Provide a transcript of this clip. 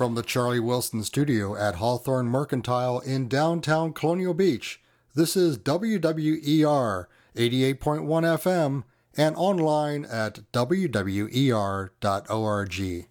From the Charlie Wilson Studio at Hawthorne Mercantile in downtown Colonial Beach, this is WWER 88.1 FM and online at wwer.org.